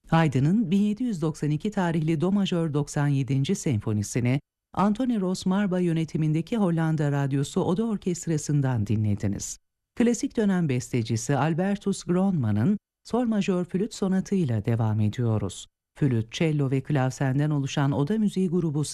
Haydn'ın 1792 tarihli Do majör 97. senfonisini Anthony Rosmarba yönetimindeki Hollanda Radyosu Oda Orkestrası'ndan dinlediniz. Klasik dönem bestecisi Albertus Gronmann'ın Sol majör flüt sonatıyla devam ediyoruz. Flüt, cello ve klavsenden oluşan oda müziği grubu